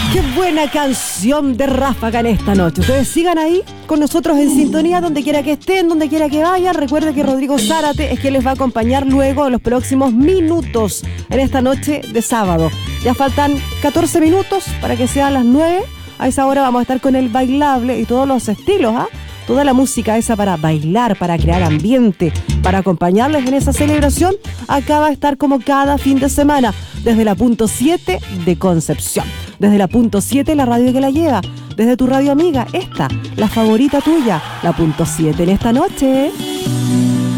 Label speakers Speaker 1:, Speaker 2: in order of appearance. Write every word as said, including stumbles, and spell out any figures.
Speaker 1: Qué buena canción de Ráfaga en esta noche. Ustedes sigan ahí con nosotros en sintonía, donde quiera que estén, donde quiera que vayan. Recuerden que Rodrigo Zárate es quien les va a acompañar luego en los próximos minutos en esta noche de sábado. Ya faltan catorce minutos para que sean las nueve. A esa hora vamos a estar con el bailable y todos los estilos, ¿ah? ¿eh? Toda la música esa para bailar, para crear ambiente, para acompañarles en esa celebración. Acá va a estar como cada fin de semana, desde la punto siete de Concepción. Desde la punto siete, la radio que la lleva. Desde tu radio amiga, esta, la favorita tuya, la punto siete en esta noche.